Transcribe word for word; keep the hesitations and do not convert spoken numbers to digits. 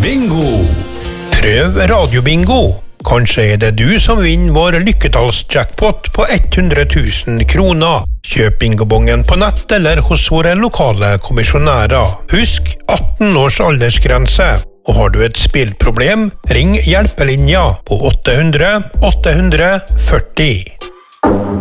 Radiobingo! Prøv radiobingo. Kanskje er det du som vinner vår lykketallsjackpot på hundre tusen kroner. Kjøp bingobongen på nett eller hos våre lokale kommisjonærer. Husk atten års aldersgrense. Og har du et spillproblem, ring hjelpelinja på åtte hundre åtte hundre førti.